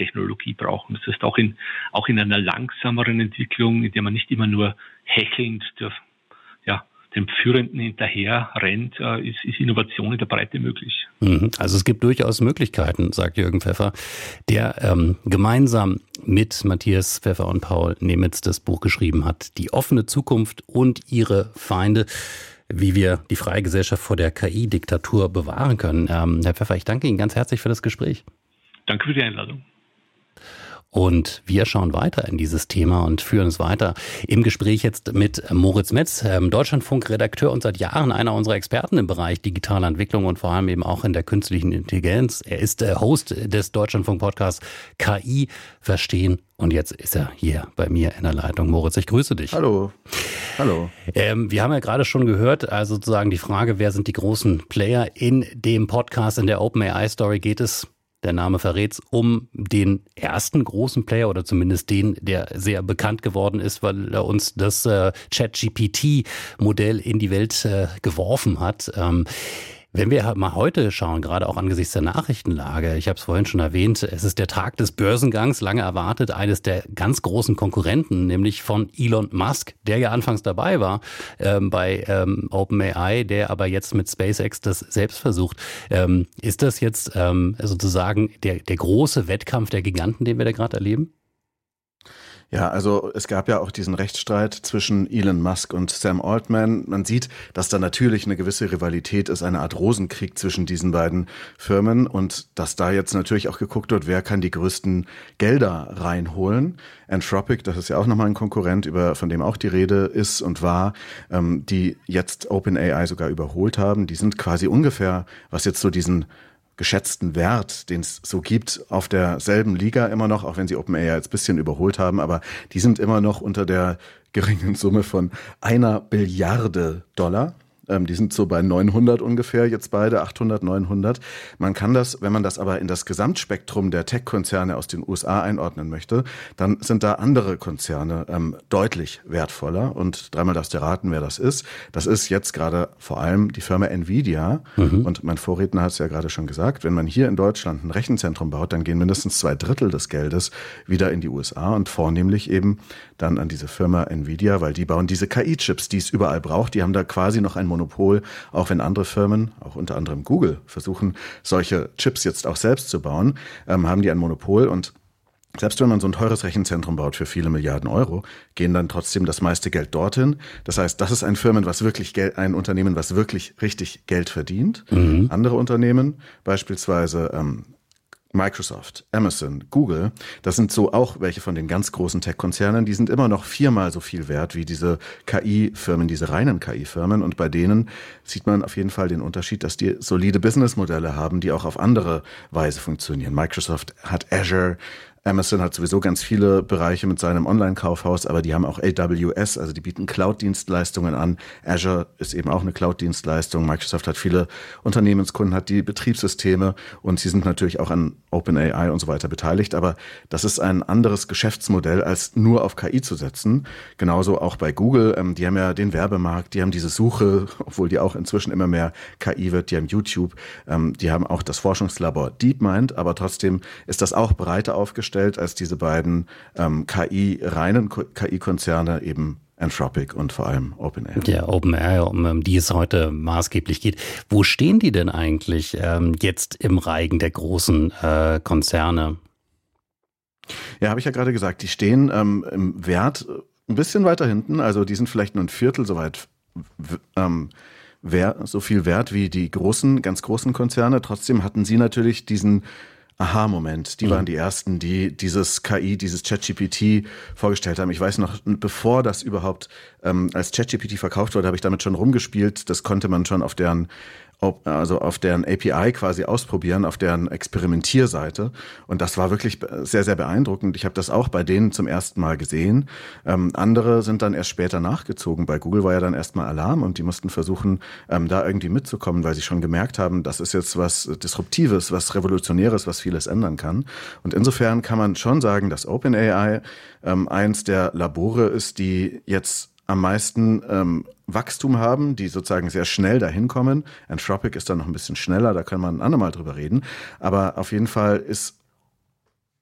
Technologie brauchen. Das heißt, auch in einer langsameren Entwicklung, in der man nicht immer nur hechelnd dem Führenden hinterher rennt, ist Innovation in der Breite möglich. Also es gibt durchaus Möglichkeiten, sagt Jürgen Pfeffer, der gemeinsam mit Matthias Pfeffer und Paul Nemitz das Buch geschrieben hat, Die offene Zukunft und ihre Feinde, wie wir die freie Gesellschaft vor der KI-Diktatur bewahren können. Herr Pfeffer, ich danke Ihnen ganz herzlich für das Gespräch. Danke für die Einladung. Und wir schauen weiter in dieses Thema und führen es weiter im Gespräch jetzt mit Moritz Metz, Deutschlandfunk-Redakteur und seit Jahren einer unserer Experten im Bereich digitale Entwicklung und vor allem eben auch in der künstlichen Intelligenz. Er ist Host des Deutschlandfunk-Podcasts KI verstehen und jetzt ist er hier bei mir in der Leitung. Moritz, ich grüße dich. Hallo. Hallo. Wir haben ja gerade schon gehört, also sozusagen die Frage, wer sind die großen Player in dem Podcast, in der OpenAI-Story geht es, der Name verrät's, um den ersten großen Player oder zumindest den, der sehr bekannt geworden ist, weil er uns das ChatGPT-Modell in die Welt geworfen hat. Wenn wir mal heute schauen, gerade auch angesichts der Nachrichtenlage, ich habe es vorhin schon erwähnt, es ist der Tag des Börsengangs, lange erwartet, eines der ganz großen Konkurrenten, nämlich von Elon Musk, der ja anfangs dabei war bei OpenAI, der aber jetzt mit SpaceX das selbst versucht. Ist das jetzt sozusagen der große Wettkampf der Giganten, den wir da gerade erleben? Ja, also es gab ja auch diesen Rechtsstreit zwischen Elon Musk und Sam Altman. Man sieht, dass da natürlich eine gewisse Rivalität ist, eine Art Rosenkrieg zwischen diesen beiden Firmen und dass da jetzt natürlich auch geguckt wird, wer kann die größten Gelder reinholen. Anthropic, das ist ja auch nochmal ein Konkurrent, von dem auch die Rede ist und war, die jetzt OpenAI sogar überholt haben. Die sind quasi ungefähr, was jetzt so diesen geschätzten Wert, den es so gibt, auf derselben Liga immer noch, auch wenn sie OpenAI jetzt ein bisschen überholt haben, aber die sind immer noch unter der geringen Summe von $1 Billiarde. Die sind so bei 900 ungefähr, jetzt beide, 800, 900. Man kann das, wenn man das aber in das Gesamtspektrum der Tech-Konzerne aus den USA einordnen möchte, dann sind da andere Konzerne deutlich wertvoller. Und dreimal darfst du raten, wer das ist. Das ist jetzt gerade vor allem die Firma Nvidia. Und mein Vorredner hat es ja gerade schon gesagt, wenn man hier in Deutschland ein Rechenzentrum baut, dann gehen mindestens 2/3 des Geldes wieder in die USA und vornehmlich eben dann an diese Firma Nvidia, weil die bauen diese KI-Chips, die es überall braucht. Die haben da quasi noch ein Monopol, auch wenn andere Firmen, auch unter anderem Google, versuchen, solche Chips jetzt auch selbst zu bauen, haben die ein Monopol und selbst wenn man so ein teures Rechenzentrum baut für viele Milliarden Euro, gehen dann trotzdem das meiste Geld dorthin. Das heißt, das ist ein Unternehmen, was wirklich richtig Geld verdient. Andere Unternehmen, beispielsweise Microsoft, Amazon, Google, das sind so auch welche von den ganz großen Tech-Konzernen, die sind immer noch 4-mal so viel wert wie diese KI-Firmen, diese reinen KI-Firmen. Und bei denen sieht man auf jeden Fall den Unterschied, dass die solide Businessmodelle haben, die auch auf andere Weise funktionieren. Microsoft hat Azure, Amazon hat sowieso ganz viele Bereiche mit seinem Online-Kaufhaus, aber die haben auch AWS, also die bieten Cloud-Dienstleistungen an. Azure ist eben auch eine Cloud-Dienstleistung. Microsoft hat viele Unternehmenskunden, hat die Betriebssysteme und sie sind natürlich auch an OpenAI und so weiter beteiligt. Aber das ist ein anderes Geschäftsmodell, als nur auf KI zu setzen. Genauso auch bei Google. Die haben ja den Werbemarkt, die haben diese Suche, obwohl die auch inzwischen immer mehr KI wird. Die haben YouTube, die haben auch das Forschungslabor DeepMind, aber trotzdem ist das auch breiter aufgestellt als diese beiden reinen KI-Konzerne, eben Anthropic und vor allem OpenAI. Ja, OpenAI, um die es heute maßgeblich geht. Wo stehen die denn eigentlich jetzt im Reigen der großen Konzerne? Ja, habe ich ja gerade gesagt, die stehen im Wert ein bisschen weiter hinten. Also die sind vielleicht nur ein Viertel so weit so viel wert wie die ganz großen Konzerne. Trotzdem hatten sie natürlich diesen Aha-Moment. Die waren die ersten, die dieses ChatGPT vorgestellt haben. Ich weiß noch, bevor das überhaupt als ChatGPT verkauft wurde, habe ich damit schon rumgespielt. Das konnte man schon auf deren API quasi ausprobieren, auf deren Experimentierseite. Und das war wirklich sehr, sehr beeindruckend. Ich habe das auch bei denen zum ersten Mal gesehen. Andere sind dann erst später nachgezogen. Bei Google war ja dann erstmal Alarm und die mussten versuchen, da irgendwie mitzukommen, weil sie schon gemerkt haben, das ist jetzt was Disruptives, was Revolutionäres, was vieles ändern kann. Und insofern kann man schon sagen, dass OpenAI eins der Labore ist, die jetzt am meisten Wachstum haben, die sozusagen sehr schnell dahin kommen. Anthropic ist dann noch ein bisschen schneller, da kann man ein andermal drüber reden. Aber auf jeden Fall ist